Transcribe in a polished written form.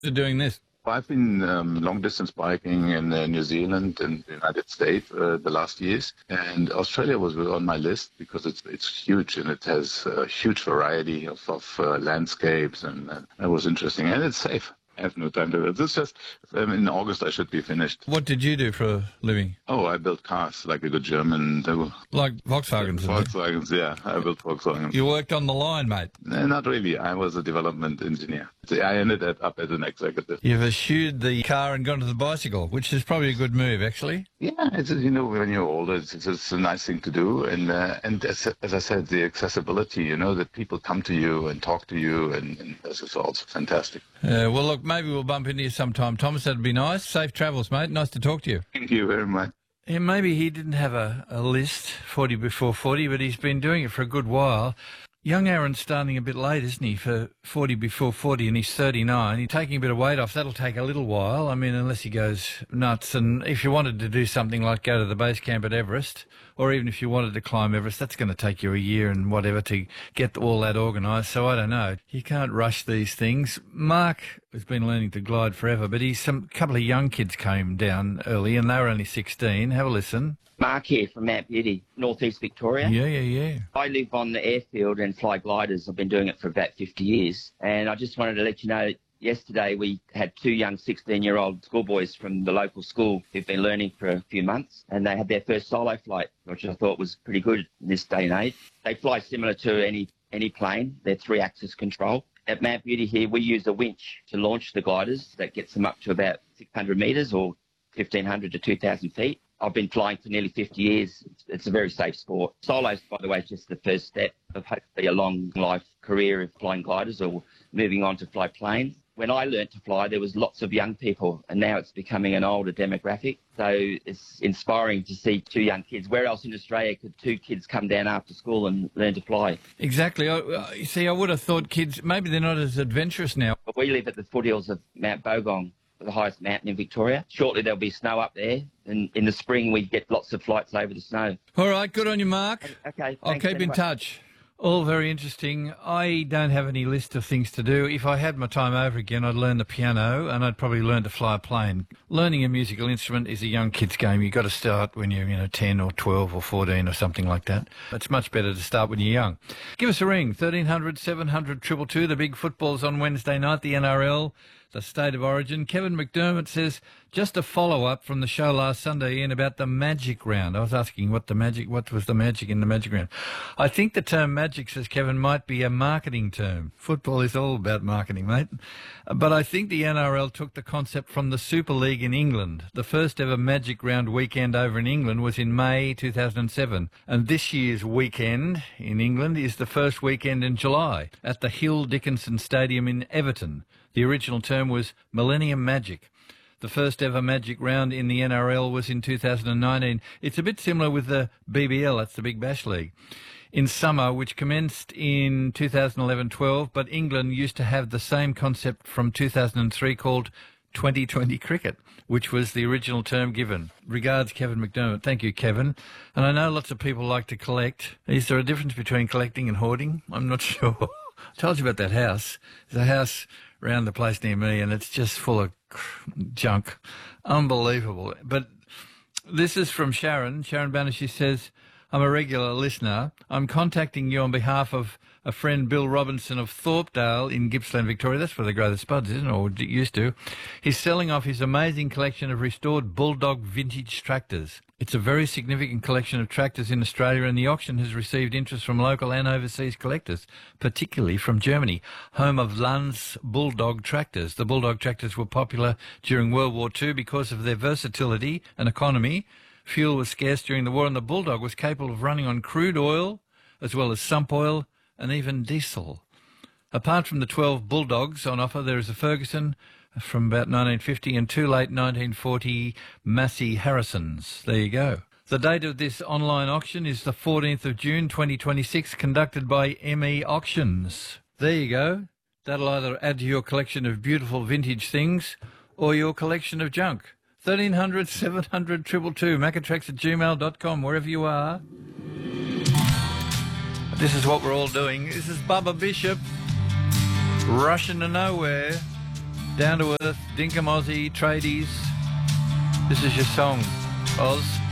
doing this? I've been long distance biking in New Zealand and the United States the last years, and Australia was on my list because it's huge and it has a huge variety of landscapes, and that was interesting, and it's safe. I have no time to do it. It's just in August I should be finished. What did you do for a living? Oh, I built cars like a good German. Like Volkswagens? Volkswagens, yeah. I built Volkswagens. You worked on the line, mate? Not really. I was a development engineer. I ended up as an executive. You've eschewed the car and gone to the bicycle, which is probably a good move, actually. Yeah, it's, when you're older, it's a nice thing to do. And as I said, the accessibility, that people come to you and talk to you, and this is also fantastic. Well, look, maybe we'll bump into you sometime, Thomas. That'd be nice. Safe travels, mate. Nice to talk to you. Thank you very much. Yeah, maybe he didn't have a list, 40 before 40, but he's been doing it for a good while. Young Aaron's starting a bit late, isn't he, for 40 before 40, and he's 39. He's taking a bit of weight off. That'll take a little while, unless he goes nuts. And if you wanted to do something like go to the base camp at Everest, or even if you wanted to climb Everest, that's going to take you a year and whatever to get all that organised. So I don't know. You can't rush these things. Mark has been learning to glide forever, but a couple of young kids came down early, and they were only 16. Have a listen. Mark here from Mount Beauty, northeast Victoria. Yeah. I live on the airfield and fly gliders. I've been doing it for about 50 years. And I just wanted to let you know, yesterday we had two young 16-year-old schoolboys from the local school who've been learning for a few months, and they had their first solo flight, which I thought was pretty good in this day and age. They fly similar to any plane. They're three-axis control. At Mount Beauty here, we use a winch to launch the gliders. That gets them up to about 600 metres or 1,500 to 2,000 feet. I've been flying for nearly 50 years. It's a very safe sport. Solos, by the way, is just the first step of hopefully a long life career of flying gliders or moving on to fly planes. When I learnt to fly, there was lots of young people, and now it's becoming an older demographic. So it's inspiring to see two young kids. Where else in Australia could two kids come down after school and learn to fly? Exactly. You see, I would have thought kids, maybe they're not as adventurous now. But we live at the foothills of Mount Bogong, the highest mountain in Victoria. Shortly there'll be snow up there, and in the spring we get lots of flights over the snow. All right, good on you, Mark. Okay, I'll keep in touch. All very interesting. I don't have any list of things to do. If I had my time over again, I'd learn the piano and I'd probably learn to fly a plane. Learning a musical instrument is a young kid's game. You've got to start when you're 10 or 12 or 14 or something like that. It's much better to start when you're young. Give us a ring, 1300 700 222. The big football's on Wednesday night, the NRL. The State of Origin. Kevin McDermott says, just a follow-up from the show last Sunday Ian, about the Magic Round. I was asking what was the magic in the Magic Round. I think the term magic, says Kevin, might be a marketing term. Football is all about marketing, mate. But I think the NRL took the concept from the Super League in England. The first ever Magic Round weekend over in England was in May 2007. And this year's weekend in England is the first weekend in July at the Hill Dickinson Stadium in Everton. The original term was Millennium Magic. The first ever Magic Round in the NRL was in 2019. It's a bit similar with the BBL, that's the Big Bash League, in summer, which commenced in 2011-12, but England used to have the same concept from 2003 called 2020 cricket, which was the original term given. Regards, Kevin McDermott. Thank you, Kevin. And I know lots of people like to collect. Is there a difference between collecting and hoarding? I'm not sure. I told you about that house. There's a house around the place near me, and it's just full of junk. Unbelievable. But this is from Sharon. Sharon Banner, she says, I'm a regular listener. I'm contacting you on behalf of a friend, Bill Robinson of Thorpedale in Gippsland, Victoria. That's where they grow the spuds, isn't it? Or it used to. He's selling off his amazing collection of restored Bulldog vintage tractors. It's a very significant collection of tractors in Australia, and the auction has received interest from local and overseas collectors, particularly from Germany, home of Lanz Bulldog tractors. The Bulldog tractors were popular during World War II because of their versatility and economy. Fuel was scarce during the war, and the Bulldog was capable of running on crude oil, as well as sump oil, and even diesel. Apart from the 12 Bulldogs on offer, there is a Ferguson from about 1950 and two late 1940 Massey Harrisons. There you go. The date of this online auction is the 14th of June 2026, conducted by ME Auctions. There you go. That'll either add to your collection of beautiful vintage things or your collection of junk. 1300 700 222, macatrax@gmail.com, wherever you are. This is what we're all doing. This is Bubba Bishop, rushing to nowhere. down to earth, dinkum Aussie, tradies. This is your song, Oz.